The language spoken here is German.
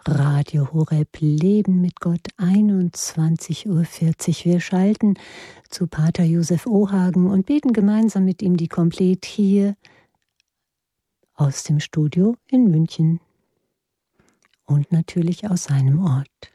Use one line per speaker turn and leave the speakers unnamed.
Radio Horeb Leben mit Gott, 21:40 Uhr. Wir schalten zu Pater Josef Ohagen und beten gemeinsam mit ihm die Komplett hier aus dem Studio in München und natürlich aus seinem Ort.